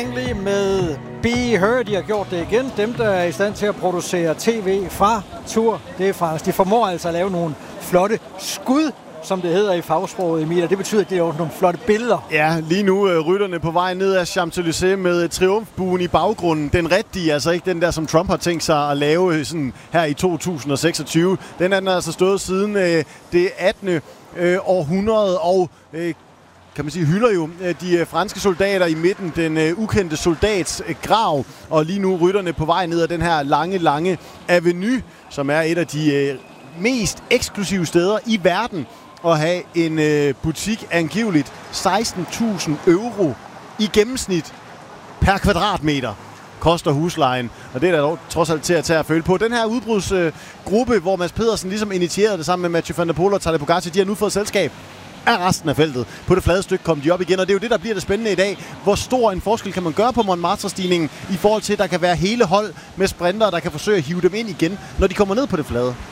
Langley med Be Her. De har gjort det igen. Dem, der er i stand til at producere tv fra Tour de France. De formår altså at lave nogle flotte skud, som det hedder i fagsproget, Emil. Og det betyder, at det er jo nogle flotte billeder. Ja, lige nu rytterne på vej ned af Champs-Élysées med triumfbuen i baggrunden. Den rigtige, altså ikke den der, som Trump har tænkt sig at lave sådan her i 2026. Den er altså stået siden det 18. århundrede og kan man sige, hylder jo de franske soldater i midten, den ukendte soldats grav, og lige nu rytterne på vej ned ad den her lange avenue, som er et af de mest eksklusive steder i verden at have en butik, angiveligt 16.000 euro i gennemsnit per kvadratmeter koster huslejen, og det er der dog trods alt til at tage at føle på. Den her udbrudsgruppe, hvor Mads Pedersen ligesom initierede det sammen med Mathieu van der Poel og Tadej Pogacar, de har nu fået selskab af resten af feltet. På det flade stykke kom de op igen, og det er jo det, der bliver det spændende i dag. Hvor stor en forskel kan man gøre på Montmartre-stigningen i forhold til, at der kan være hele hold med sprintere, der kan forsøge at hive dem ind igen, når de kommer ned på det flade?